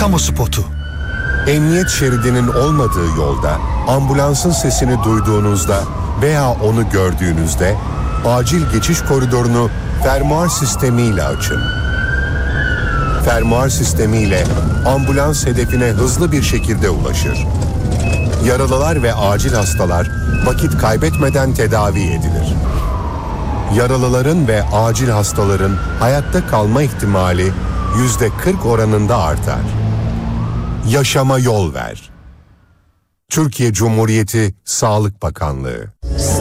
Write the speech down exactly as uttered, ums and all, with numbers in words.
Kamu spotu. Emniyet şeridinin olmadığı yolda ambulansın sesini duyduğunuzda veya onu gördüğünüzde acil geçiş koridorunu fermuar sistemiyle açın. Fermuar sistemiyle ambulans hedefine hızlı bir şekilde ulaşır. Yaralılar ve acil hastalar vakit kaybetmeden tedavi edilir. Yaralıların ve acil hastaların hayatta kalma ihtimali yüzde kırk oranında artar. Yaşama yol ver. Türkiye Cumhuriyeti Sağlık Bakanlığı.